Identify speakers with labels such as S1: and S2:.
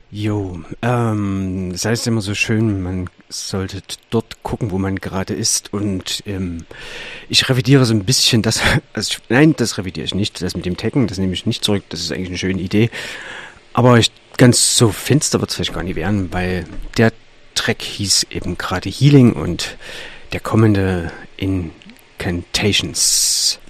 S1: Jo, das heißt immer so schön, man sollte dort gucken, wo man gerade ist und ich revidiere so ein bisschen das, nein, das revidiere ich nicht, das mit dem Taggen, das nehme ich nicht zurück, das ist eigentlich eine schöne Idee, aber ganz so finster wird es vielleicht gar nicht werden, weil der Track hieß eben gerade Healing und der kommende Incantations.